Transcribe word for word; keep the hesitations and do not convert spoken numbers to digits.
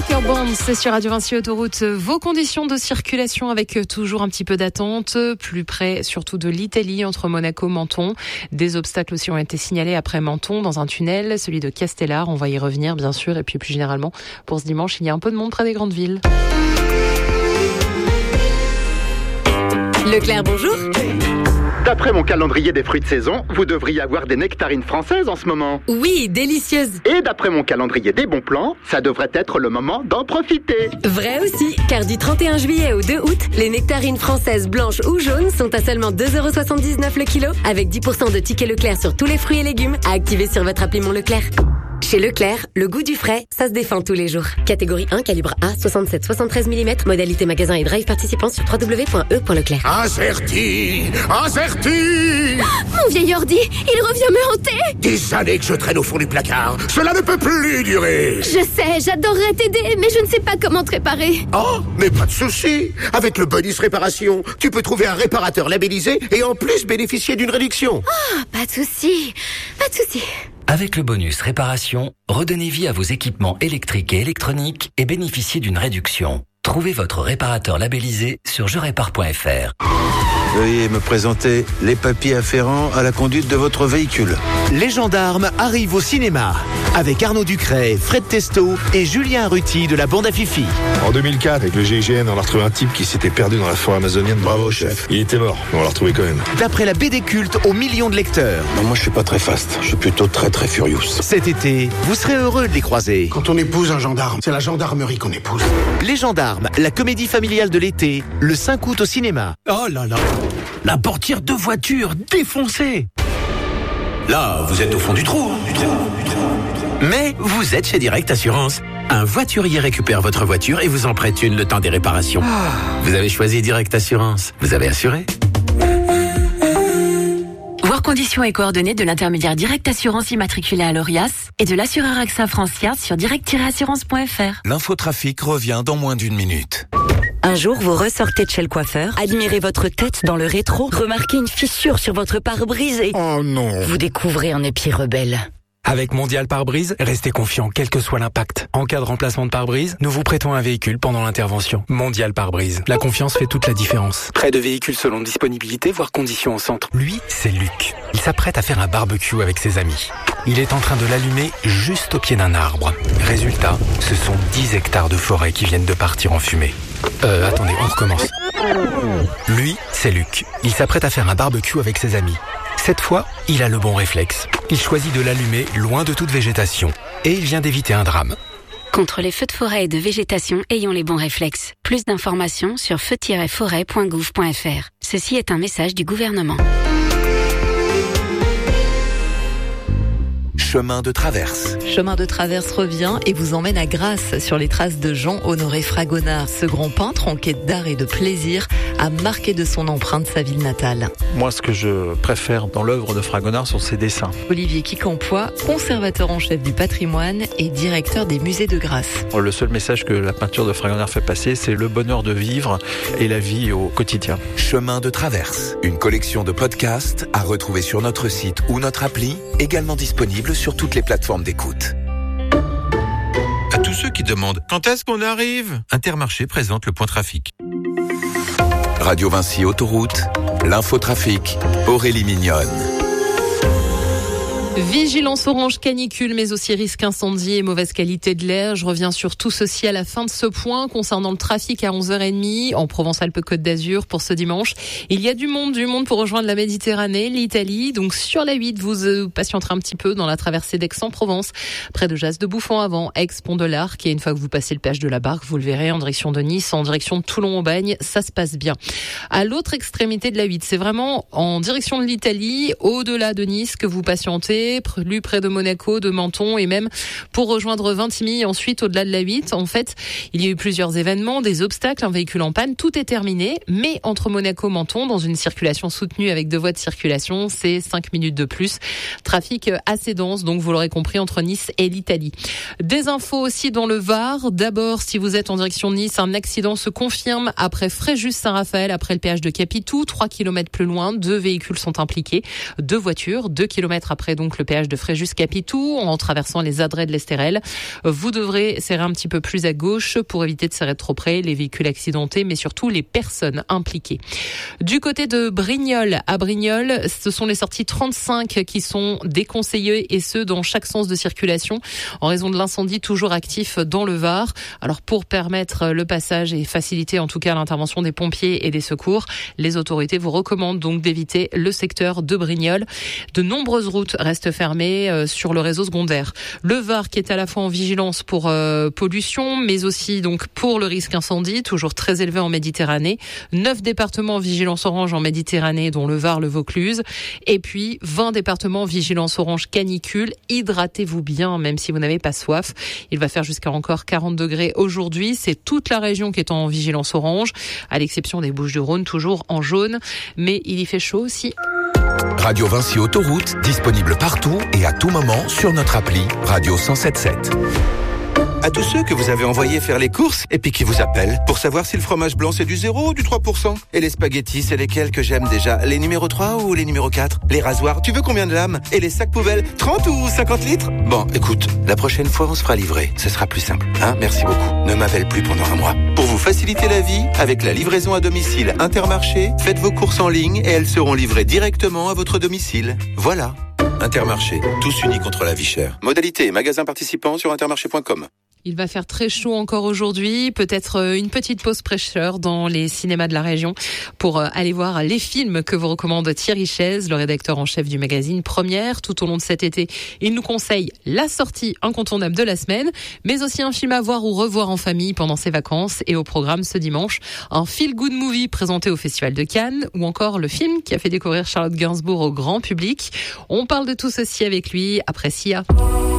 Parker Band, c'est sur Radio Vinci Autoroute. Vos conditions de circulation avec toujours un petit peu d'attente, plus près surtout de l'Italie entre Monaco et Menton. Des obstacles aussi ont été signalés après Menton dans un tunnel, celui de Castellar. On va y revenir bien sûr. Et puis plus généralement, pour ce dimanche, il y a un peu de monde près des grandes villes. Leclerc, bonjour. D'après mon calendrier des fruits de saison, vous devriez avoir des nectarines françaises en ce moment. Oui, délicieuses. Et d'après mon calendrier des bons plans, ça devrait être le moment d'en profiter. Vrai aussi, car du trente et un juillet au deux août, les nectarines françaises blanches ou jaunes sont à seulement deux euros soixante-dix-neuf le kilo, avec dix pour cent de tickets Leclerc sur tous les fruits et légumes à activer sur votre appli Mon Leclerc. Chez Leclerc, le goût du frais, ça se défend tous les jours. Catégorie un, calibre A, soixante-sept à soixante-treize millimètres, modalité magasin et drive participant sur w w w point e point leclerc. Incerti, incerti. Mon vieil ordi, il revient me hanter. Des années que je traîne au fond du placard, cela ne peut plus durer. Je sais, j'adorerais t'aider, mais je ne sais pas comment te réparer. Oh, mais pas de souci. Avec le bonus réparation, tu peux trouver un réparateur labellisé et en plus bénéficier d'une réduction. Ah, oh, pas de souci, pas de souci. Avec le bonus réparation, redonnez vie à vos équipements électriques et électroniques et bénéficiez d'une réduction. Trouvez votre réparateur labellisé sur je répare point f r. Veuillez me présenter les papiers afférents à la conduite de votre véhicule. Les gendarmes arrivent au cinéma avec Arnaud Ducret, Fred Testo et Julien Ruti de la bande à Fifi. En deux mille quatre, avec le G I G N, on a retrouvé un type qui s'était perdu dans la forêt amazonienne. Bravo, chef. Il était mort, mais on l'a retrouvé quand même. D'après la B D culte aux millions de lecteurs. Non, moi je suis pas très fast, je suis plutôt très très furious. Cet été, vous serez heureux de les croiser. Quand on épouse un gendarme, c'est la gendarmerie qu'on épouse. Les gendarmes, la comédie familiale de l'été, le cinq août au cinéma. Oh là là, la portière de voiture défoncée. Là, vous êtes au fond du trou, hein, du trou, du trou. Mais vous êtes chez Direct Assurance. Un voiturier récupère votre voiture et vous en prête une le temps des réparations. Ah. Vous avez choisi Direct Assurance. Vous avez assuré. Voir conditions et coordonnées de l'intermédiaire Direct Assurance immatriculé à l'Orias et de l'assureur AXA France Fiat sur direct tiret assurance point f r. L'infotrafic revient dans moins d'une minute. Un jour, vous ressortez de chez le coiffeur, admirez votre tête dans le rétro, remarquez une fissure sur votre pare-brise et... Oh non! Vous découvrez un épi rebelle. Avec Mondial Pare-Brise, restez confiant quel que soit l'impact. En cas de remplacement de pare-brise, nous vous prêtons un véhicule pendant l'intervention. Mondial Pare-Brise. La confiance fait toute la différence. Prêt de véhicules selon disponibilité, voire conditions au centre. Lui, c'est Luc. Il s'apprête à faire un barbecue avec ses amis. Il est en train de l'allumer juste au pied d'un arbre. Résultat, ce sont dix hectares de forêt qui viennent de partir en fumée. Euh, attendez, on recommence. Lui, c'est Luc. Il s'apprête à faire un barbecue avec ses amis. Cette fois, il a le bon réflexe. Il choisit de l'allumer loin de toute végétation. Et il vient d'éviter un drame. Contre les feux de forêt et de végétation, ayons les bons réflexes. Plus d'informations sur feu tiret forêt point gouv point f r. Ceci est un message du gouvernement. Chemin de traverse. Chemin de traverse revient et vous emmène à Grasse, sur les traces de Jean-Honoré Fragonard. Ce grand peintre en quête d'art et de plaisir a marqué de son empreinte sa ville natale. Moi, ce que je préfère dans l'œuvre de Fragonard sont ses dessins. Olivier Quincampoix, conservateur en chef du patrimoine et directeur des musées de Grasse. Le seul message que la peinture de Fragonard fait passer, c'est le bonheur de vivre et la vie au quotidien. Chemin de traverse, une collection de podcasts à retrouver sur notre site ou notre appli, également disponible sur toutes les plateformes d'écoute. À tous ceux qui demandent quand est-ce qu'on arrive, Intermarché présente le point trafic. Radio Vinci Autoroute, l'infotrafic, Aurélie Mignonne. Vigilance orange canicule, mais aussi risque incendie et mauvaise qualité de l'air. Je reviens sur tout ceci à la fin de ce point concernant le trafic à onze heures trente en Provence-Alpes-Côte d'Azur pour ce dimanche. Il y a du monde, du monde pour rejoindre la Méditerranée, l'Italie. Donc sur la huit, vous euh, patienterez un petit peu dans la traversée d'Aix-en-Provence, près de Jas de Bouffon avant Aix-Pont de l'Arc. Et une fois que vous passez le péage de la Barque, vous le verrez en direction de Nice, en direction de Toulon-Aubagne, ça se passe bien. À l'autre extrémité de la huit, c'est vraiment en direction de l'Italie, au-delà de Nice que vous patientez, plus près de Monaco, de Menton et même pour rejoindre Vintimille ensuite au-delà de la huit. En fait, il y a eu plusieurs événements, des obstacles, un véhicule en panne, tout est terminé, mais entre Monaco et Menton, dans une circulation soutenue avec deux voies de circulation, c'est cinq minutes de plus. Trafic assez dense, donc vous l'aurez compris, entre Nice et l'Italie. Des infos aussi dans le Var. D'abord, si vous êtes en direction de Nice, un accident se confirme après Fréjus-Saint-Raphaël, après le péage de Capitou, trois kilomètres plus loin, deux véhicules sont impliqués, deux voitures, deux kilomètres après donc donc le péage de Fréjus-Capitou en traversant les adrets de l'Estérel. Vous devrez serrer un petit peu plus à gauche pour éviter de serrer trop près les véhicules accidentés, mais surtout les personnes impliquées. Du côté de Brignoles, à Brignoles, ce sont les sorties trente-cinq qui sont déconseillées et ce dans chaque sens de circulation en raison de l'incendie toujours actif dans le Var. Alors pour permettre le passage et faciliter en tout cas l'intervention des pompiers et des secours, les autorités vous recommandent donc d'éviter le secteur de Brignoles. De nombreuses routes restent fermées euh, sur le réseau secondaire. Le Var qui est à la fois en vigilance pour euh, pollution, mais aussi donc pour le risque incendie, toujours très élevé en Méditerranée. Neuf départements en vigilance orange en Méditerranée, dont le Var, le Vaucluse. Et puis vingt départements en vigilance orange canicule. Hydratez-vous bien, même si vous n'avez pas soif. Il va faire jusqu'à encore quarante degrés aujourd'hui. C'est toute la région qui est en vigilance orange, à l'exception des Bouches-du-Rhône, toujours en jaune. Mais il y fait chaud aussi. Radio Vinci Autoroute, disponible partout et à tout moment sur notre appli Radio cent sept sept. À tous ceux que vous avez envoyés faire les courses et puis qui vous appellent pour savoir si le fromage blanc c'est du zéro ou du trois pour cent. Et les spaghettis, c'est lesquels que j'aime déjà? Les numéros trois ou les numéros quatre? Les rasoirs, tu veux combien de lames? Et les sacs poubelles, trente ou cinquante litres? Bon, écoute, la prochaine fois on se fera livrer. Ce sera plus simple. Hein, merci beaucoup. Ne m'appelle plus pendant un mois. Pour vous faciliter la vie, avec la livraison à domicile Intermarché, faites vos courses en ligne et elles seront livrées directement à votre domicile. Voilà. Intermarché, tous unis contre la vie chère. Modalité, magasin participant sur intermarché point com. Il va faire très chaud encore aujourd'hui, peut-être une petite pause fraîcheur dans les cinémas de la région pour aller voir les films que vous recommande Thierry Chaise, le rédacteur en chef du magazine Première. Tout au long de cet été, il nous conseille la sortie incontournable de la semaine, mais aussi un film à voir ou revoir en famille pendant ses vacances. Et au programme ce dimanche, un feel-good movie présenté au Festival de Cannes ou encore le film qui a fait découvrir Charlotte Gainsbourg au grand public. On parle de tout ceci avec lui après Sia.